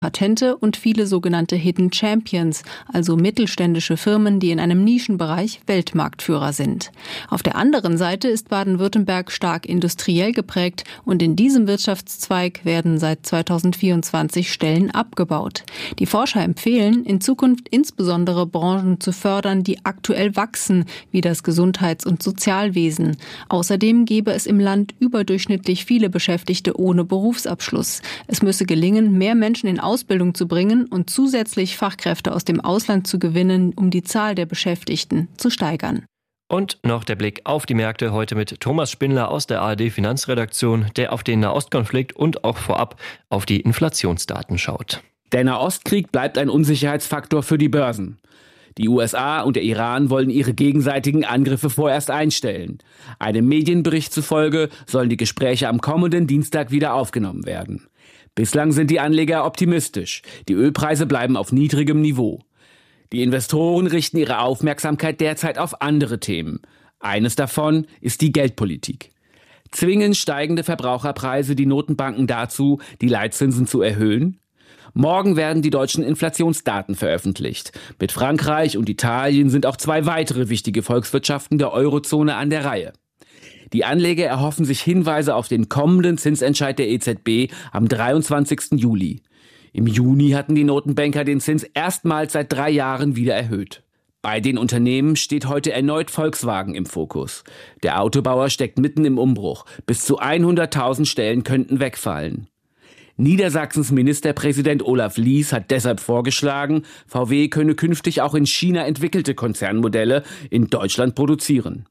Patente und viele sogenannte Hidden Champions, also mittelständische Firmen, die in einem Nischenbereich Weltmarktführer sind. Auf der anderen Seite ist Baden-Württemberg stark industriell geprägt und in diesem Wirtschaftszweig werden seit 2024 Stellen abgebaut. Die Forscher empfehlen, in Zukunft insbesondere Branchen zu fördern, die aktuell wachsen, wie das Gesundheits- und Sozialwesen. Außerdem gäbe es im Land überdurchschnittlich viele Beschäftigte ohne Berufsabschluss. Es müsse gelingen, mehr Menschen in Ausbildung zu bringen und zusätzlich Fachkräfte aus dem Ausland zu gewinnen, um die Zahl der Beschäftigten zu steigern. Und noch der Blick auf die Märkte heute mit Thomas Spindler aus der ARD-Finanzredaktion, der auf den Nahostkonflikt und auch vorab auf die Inflationsdaten schaut. Der Nahostkrieg bleibt ein Unsicherheitsfaktor für die Börsen. Die USA und der Iran wollen ihre gegenseitigen Angriffe vorerst einstellen. Einem Medienbericht zufolge sollen die Gespräche am kommenden Dienstag wieder aufgenommen werden. Bislang sind die Anleger optimistisch. Die Ölpreise bleiben auf niedrigem Niveau. Die Investoren richten ihre Aufmerksamkeit derzeit auf andere Themen. Eines davon ist die Geldpolitik. Zwingen steigende Verbraucherpreise die Notenbanken dazu, die Leitzinsen zu erhöhen? Morgen werden die deutschen Inflationsdaten veröffentlicht. Mit Frankreich und Italien sind auch zwei weitere wichtige Volkswirtschaften der Eurozone an der Reihe. Die Anleger erhoffen sich Hinweise auf den kommenden Zinsentscheid der EZB am 23. Juli. Im Juni hatten die Notenbanker den Zins erstmals seit 3 Jahren wieder erhöht. Bei den Unternehmen steht heute erneut Volkswagen im Fokus. Der Autobauer steckt mitten im Umbruch. Bis zu 100.000 Stellen könnten wegfallen. Niedersachsens Ministerpräsident Olaf Lies hat deshalb vorgeschlagen, VW könne künftig auch in China entwickelte Konzernmodelle in Deutschland produzieren.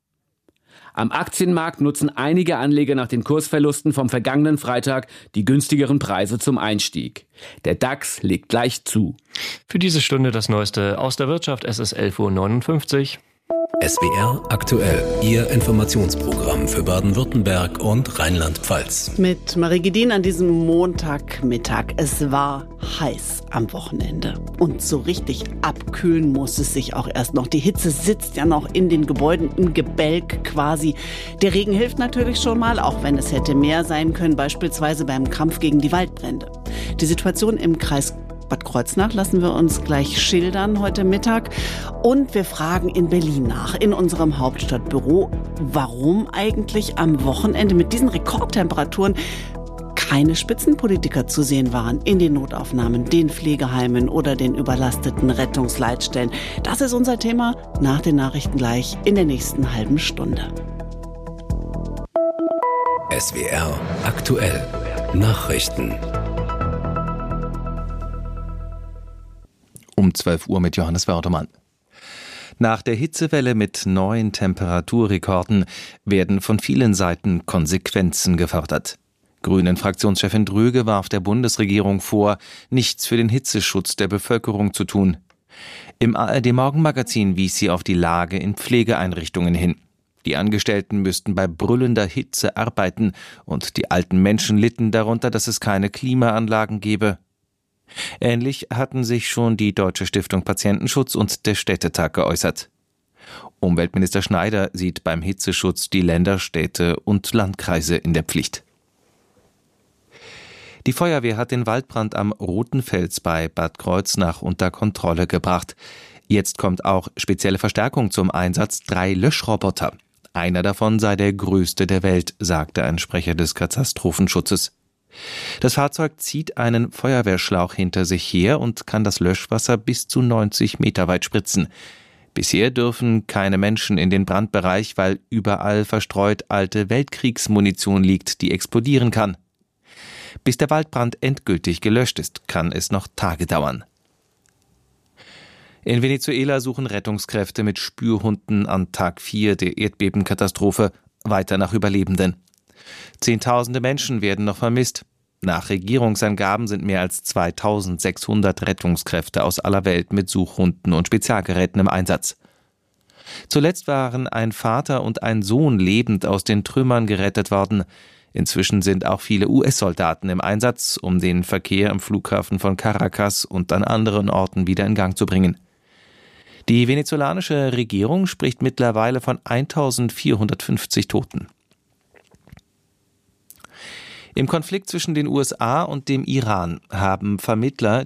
Am Aktienmarkt nutzen einige Anleger nach den Kursverlusten vom vergangenen Freitag die günstigeren Preise zum Einstieg. Der DAX legt leicht zu. Für diese Stunde das Neueste aus der Wirtschaft. Es ist 11.59 Uhr. SWR aktuell, Ihr Informationsprogramm für Baden-Württemberg und Rheinland-Pfalz. Mit Marie Gedin an diesem Montagmittag. Es war heiß am Wochenende. Und so richtig abkühlen muss es sich auch erst noch. Die Hitze sitzt ja noch in den Gebäuden, im Gebälk quasi. Der Regen hilft natürlich schon mal, auch wenn es hätte mehr sein können, beispielsweise beim Kampf gegen die Waldbrände. Die Situation im Kreis Bad Kreuznach lassen wir uns gleich schildern heute Mittag. Und wir fragen in Berlin nach, in unserem Hauptstadtbüro, warum eigentlich am Wochenende mit diesen Rekordtemperaturen keine Spitzenpolitiker zu sehen waren in den Notaufnahmen, den Pflegeheimen oder den überlasteten Rettungsleitstellen. Das ist unser Thema nach den Nachrichten gleich in der nächsten halben Stunde. SWR aktuell, Nachrichten. Um 12 Uhr mit Johannes Wörtermann. Nach der Hitzewelle mit neuen Temperaturrekorden werden von vielen Seiten Konsequenzen gefordert. Grünen-Fraktionschefin Dröge warf der Bundesregierung vor, nichts für den Hitzeschutz der Bevölkerung zu tun. Im ARD-Morgenmagazin wies sie auf die Lage in Pflegeeinrichtungen hin. Die Angestellten müssten bei brüllender Hitze arbeiten und die alten Menschen litten darunter, dass es keine Klimaanlagen gebe. Ähnlich hatten sich schon die Deutsche Stiftung Patientenschutz und der Städtetag geäußert. Umweltminister Schneider sieht beim Hitzeschutz die Länder, Städte und Landkreise in der Pflicht. Die Feuerwehr hat den Waldbrand am Rotenfels bei Bad Kreuznach unter Kontrolle gebracht. Jetzt kommt auch spezielle Verstärkung zum Einsatz, 3 Löschroboter. Einer davon sei der größte der Welt, sagte ein Sprecher des Katastrophenschutzes. Das Fahrzeug zieht einen Feuerwehrschlauch hinter sich her und kann das Löschwasser bis zu 90 Meter weit spritzen. Bisher dürfen keine Menschen in den Brandbereich, weil überall verstreut alte Weltkriegsmunition liegt, die explodieren kann. Bis der Waldbrand endgültig gelöscht ist, kann es noch Tage dauern. In Venezuela suchen Rettungskräfte mit Spürhunden an Tag 4 der Erdbebenkatastrophe weiter nach Überlebenden. Zehntausende Menschen werden noch vermisst. Nach Regierungsangaben sind mehr als 2600 Rettungskräfte aus aller Welt mit Suchhunden und Spezialgeräten im Einsatz. Zuletzt waren ein Vater und ein Sohn lebend aus den Trümmern gerettet worden. Inzwischen sind auch viele US-Soldaten im Einsatz, um den Verkehr am Flughafen von Caracas und an anderen Orten wieder in Gang zu bringen. Die venezolanische Regierung spricht mittlerweile von 1450 Toten. Im Konflikt zwischen den USA und dem Iran haben Vermittler